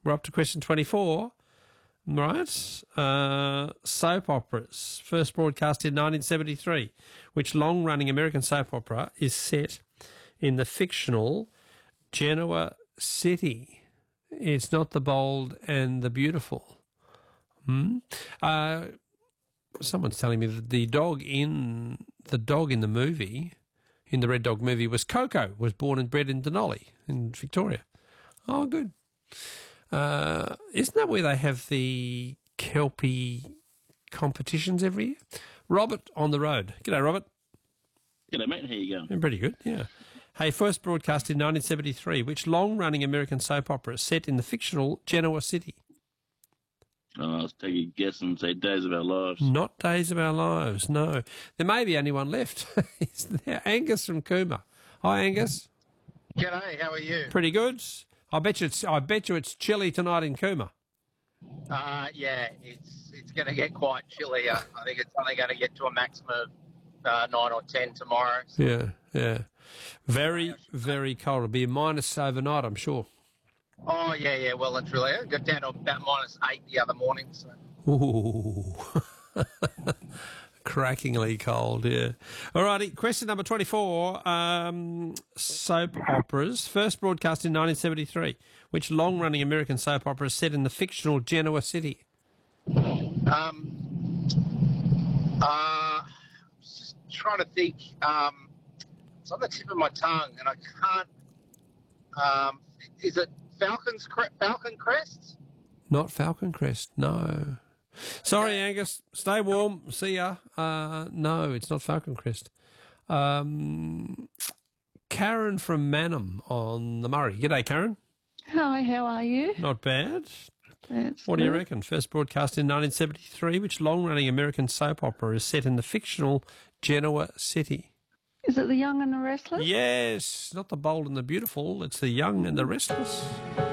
We're up to question 24. Right. Soap operas. First broadcast in 1973. Which long-running American soap opera is set in the fictional Genoa City? It's not The Bold and the Beautiful. Someone's telling me that the dog in the movie, in the Red Dog movie, was Coco, was born and bred in Denali in Victoria. Oh, good. Isn't that where they have the Kelpie competitions every year? Robert on the road. G'day, Robert. G'day, mate. How you going? Pretty good, yeah. Hey, first broadcast in 1973. Which long-running American soap opera is set in the fictional Genoa City? I'll take a guess and say Days of Our Lives. Not Days of Our Lives, no. There may be only one left. Is there? Angus from Cooma. Hi, Angus. G'day, how are you? Pretty good. I bet you it's chilly tonight in Cooma. Yeah, it's going to get quite chilly. I think it's only going to get to a maximum of 9 or 10 tomorrow. So. Yeah. Very, very cold. It'll be a minus overnight, I'm sure. Oh, yeah, well and truly. I got down to about -8 the other morning. So. Ooh. Crackingly cold, yeah. All righty, question number 24. Soap operas. First broadcast in 1973. Which long-running American soap opera is set in the fictional Genoa City? Just trying to think. It's on the tip of my tongue, and I can't. Is it Falcon Crest? Not Falcon Crest, no. Sorry, Angus. Stay warm. See ya. No, it's not Falcon Crest. Karen from Mannum on the Murray. G'day, Karen. Hi, how are you? Not bad. That's What do you good. reckon? First broadcast in 1973. Which long-running American soap opera is set in the fictional Genoa City? Is it The Young and the Restless? Yes, not The Bold and the Beautiful. It's The Young and the Restless.